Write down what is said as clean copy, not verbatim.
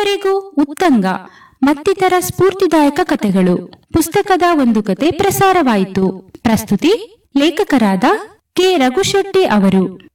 ಇದುವರೆಗೂ ಉತ್ತಂಗ ಮತ್ತಿತರ ಸ್ಫೂರ್ತಿದಾಯಕ ಕಥೆಗಳು. ಪುಸ್ತಕದ ಒಂದು ಕತೆ ಪ್ರಸಾರವಾಯಿತು. ಪ್ರಸ್ತುತಿ ಲೇಖಕರಾದ ಕೆ. ರಘುಶೆಟ್ಟಿ ಅವರು.